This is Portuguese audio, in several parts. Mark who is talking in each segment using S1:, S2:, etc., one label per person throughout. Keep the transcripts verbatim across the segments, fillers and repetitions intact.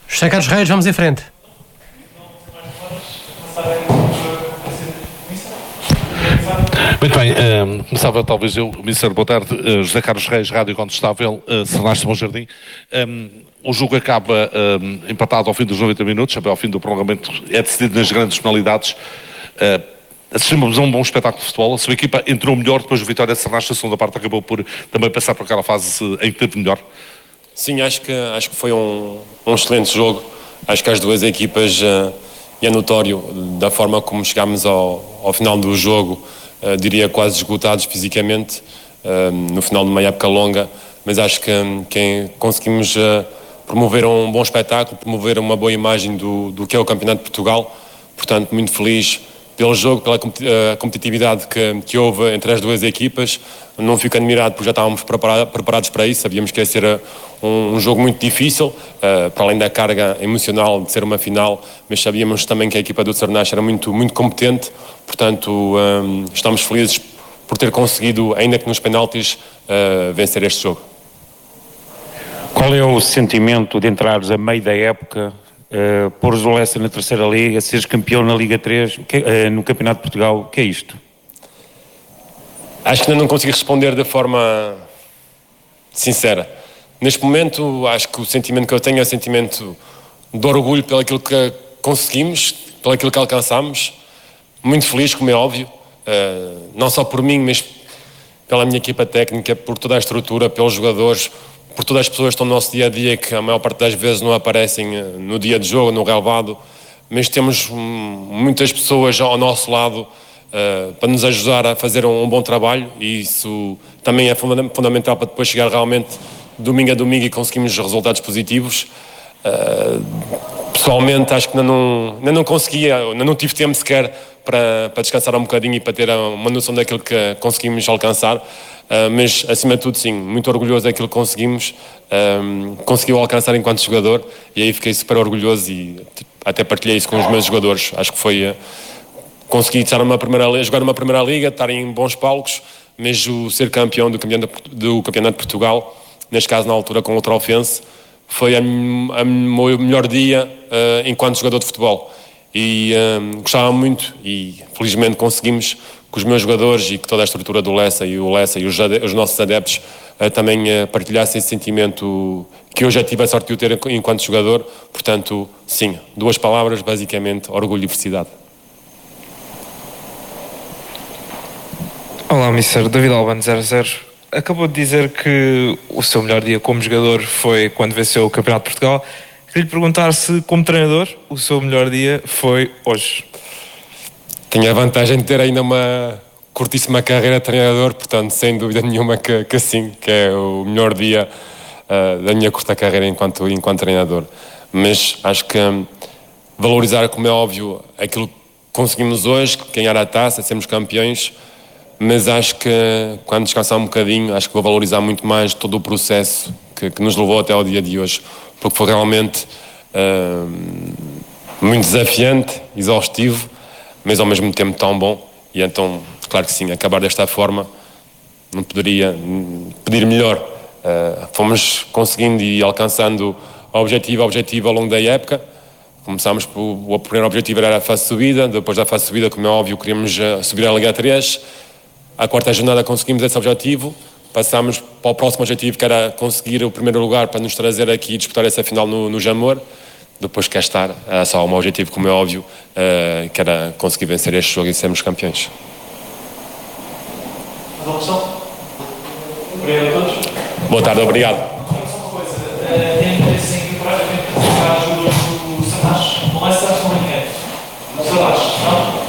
S1: José Carlos Reis, vamos em frente.
S2: Muito bem, uh, começava talvez eu, mister Boa tarde, uh, José Carlos Reis, Rádio Incontestável, uh, Sernache de Bom Jardim. Um, o jogo acaba um, empatado ao fim dos noventa minutos, até ao fim do prolongamento, é decidido nas grandes penalidades. Uh, assistimos a um bom espetáculo de futebol, a sua equipa entrou melhor depois do Vitória de Sernache, a segunda parte acabou por também passar por aquela fase em que teve melhor.
S3: Sim, acho que, acho que foi um, um excelente jogo. Acho que as duas equipas, uh, e é notório da forma como chegámos ao, ao final do jogo, uh, diria quase esgotados fisicamente, uh, no final de uma época longa, mas acho que, que conseguimos uh, promover um bom espetáculo, promover uma boa imagem do, do que é o Campeonato de Portugal. Portanto, muito feliz pelo jogo, pela competitividade que, que houve entre as duas equipas. Não fico admirado porque já estávamos preparados para isso, sabíamos que ia ser um, um jogo muito difícil, uh, para além da carga emocional de ser uma final, mas sabíamos também que a equipa do Sernache era muito, muito competente, portanto um, estamos felizes por ter conseguido, ainda que nos penaltis, uh, vencer este jogo.
S4: Qual é o sentimento de entrares a meio da época, Uh, pôres o Lessa na terceira liga, seres campeão na Liga três, que, uh, no Campeonato de Portugal, o que é isto?
S3: Acho que ainda não consigo responder de forma sincera. Neste momento, acho que o sentimento que eu tenho é o sentimento de orgulho pelo aquilo que conseguimos, pelo aquilo que alcançamos. Muito feliz, como é óbvio, uh, não só por mim, mas pela minha equipa técnica, por toda a estrutura, pelos jogadores, por todas as pessoas que estão no nosso dia-a-dia, que a maior parte das vezes não aparecem no dia de jogo, no relvado, mas temos hum, muitas pessoas ao nosso lado uh, para nos ajudar a fazer um, um bom trabalho, e isso também é fundamental para depois chegar realmente domingo a domingo e conseguirmos resultados positivos. Uh, pessoalmente acho que ainda não, ainda não conseguia, ainda não tive tempo sequer para, para descansar um bocadinho e para ter uma noção daquilo que conseguimos alcançar. Uh, mas, acima de tudo, sim, muito orgulhoso daquilo que conseguimos, um, conseguiu alcançar enquanto jogador, e aí fiquei super orgulhoso e até partilhei isso com os meus jogadores. Acho que foi, uh, consegui estar numa primeira, jogar numa primeira liga, estar em bons palcos, mas o ser campeão do campeonato, do campeonato de Portugal, neste caso na altura com o Trofense, foi o meu melhor dia uh, enquanto jogador de futebol. E um, gostava muito, e felizmente conseguimos que os meus jogadores e que toda a estrutura do Lessa e o Lessa e os, os nossos adeptos uh, também uh, partilhassem esse sentimento que eu já tive a sorte de o ter enquanto jogador. Portanto, sim, duas palavras, basicamente, orgulho e felicidade.
S5: Olá, mister David Albano, zero zero. Acabou de dizer que o seu melhor dia como jogador foi quando venceu o Campeonato de Portugal. Queria lhe perguntar se, como treinador, o seu melhor dia foi hoje.
S3: Tenho a vantagem de ter ainda uma curtíssima carreira de treinador, portanto, sem dúvida nenhuma que, que sim, que é o melhor dia uh, da minha curta carreira enquanto, enquanto treinador. Mas acho que um, valorizar, como é óbvio, aquilo que conseguimos hoje, ganhar a taça, sermos campeões, mas acho que quando descansar um bocadinho, acho que vou valorizar muito mais todo o processo que, que nos levou até ao dia de hoje, porque foi realmente uh, muito desafiante, exaustivo, mas ao mesmo tempo tão bom. E então, claro que sim, acabar desta forma não poderia pedir melhor. Uh, fomos conseguindo e alcançando o objetivo, o objetivo ao longo da época. Começámos por, o primeiro objetivo era a fase de subida, depois da fase de subida, como é óbvio, queríamos uh, subir à Liga três. À quarta jornada conseguimos esse objetivo, passámos para o próximo objetivo, que era conseguir o primeiro lugar para nos trazer aqui e disputar essa final no, no Jamor. Depois quer estar, era só um objetivo, como é óbvio, uh, que era conseguir vencer este jogo e sermos campeões.
S6: Obrigado a todos.
S3: Boa tarde, obrigado.
S6: Só uma coisa, tem interesse em equiparar os jogadores do Sernache? Não é Sernache, não é ninguém. O Sernache, não?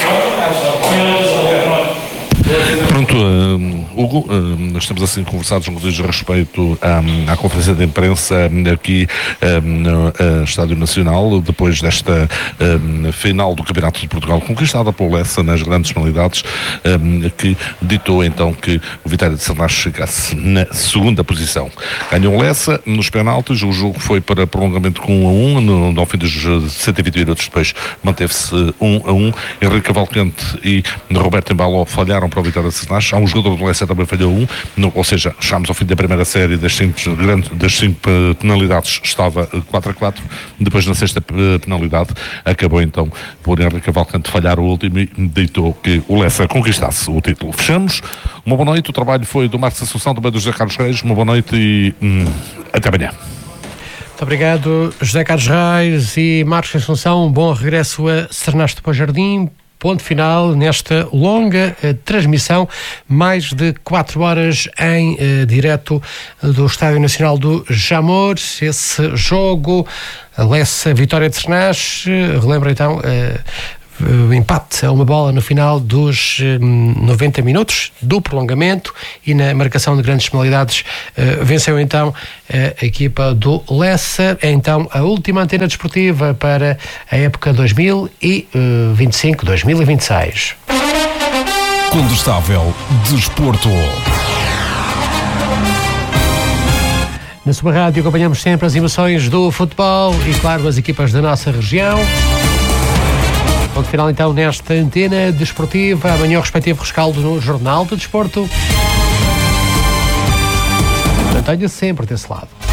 S2: Pronto, uh, Hugo, uh, nós estamos assim conversados no que diz respeito um, à conferência de imprensa aqui um, no uh, Estádio Nacional, depois desta um, final do Campeonato de Portugal, conquistada pelo Lessa nas grandes penalidades, um, que ditou então que o Vitória de Sernache chegasse na segunda posição. Ganhou o Lessa nos penaltis, o jogo foi para prolongamento com um a um, no, no fim dos cento e vinte minutos depois manteve-se um a um. Henrique Cavalcante e Roberto Embaló falharam para o Vitória de Sernache. Há um jogador do Lessa também falhou um, no, ou seja, chegámos ao fim da primeira série, das cinco, grande, das cinco penalidades estava quatro a quatro, depois na sexta penalidade acabou então por Henrique Cavalcante falhar o último e deitou que o Lessa conquistasse o título. Fechamos, uma boa noite, o trabalho foi do Marcos Assunção, também do José Carlos Reis, uma boa noite e hum, até amanhã.
S1: Muito obrigado, José Carlos Reis e Marcos Assunção. Um bom regresso a Sernaste para o Jardim. Ponto final nesta longa eh, transmissão, mais de quatro horas em eh, direto do Estádio Nacional do Jamor. Esse jogo, a Lessa Vitória de Sernás, eh, relembra então eh, o empate a uma bola no final dos eh, noventa minutos do prolongamento, e na marcação de grandes penalidades eh, venceu então eh, a equipa do Lessa. É então a última antena desportiva para a época dois mil e vinte e cinco, dois mil e vinte e seis.
S7: Condestável Desporto.
S1: Na sua rádio acompanhamos sempre as emoções do futebol e, claro, as equipas da nossa região. Ponto final então nesta antena desportiva. Amanhã o respectivo rescaldo no Jornal do Desporto. Mantenha sempre desse lado.